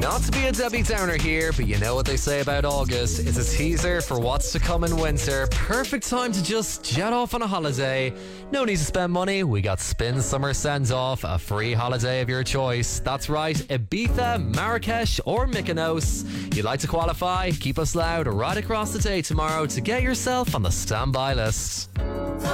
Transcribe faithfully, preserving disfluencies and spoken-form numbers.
Not to be a Debbie Downer here, but you know what they say about August. It's a teaser for what's to come in winter. Perfect time to just jet off on a holiday. No need to spend money. We got Spin Summer Sends Off, a free holiday of your choice. That's right, Ibiza, Marrakesh or Mykonos. You'd like to qualify? Keep us loud right across the day tomorrow to get yourself on the standby list.